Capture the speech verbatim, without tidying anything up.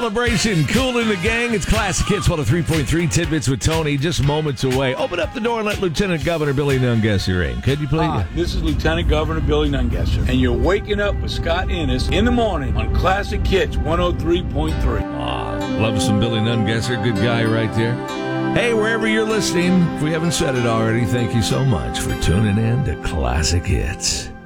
Celebration, Kool and the Gang. It's Classic Hits one oh three point three, Tidbits with Tony, just moments away. Open up the door and let Lieutenant Governor Billy Nungesser in. Could you please? Hi, this is Lieutenant Governor Billy Nungesser, and you're waking up with Scott Ennis in the morning on Classic Hits one oh three point three. Ah, love some Billy Nungesser. Good guy right there. Hey, wherever you're listening, if we haven't said it already, thank you so much for tuning in to Classic Hits.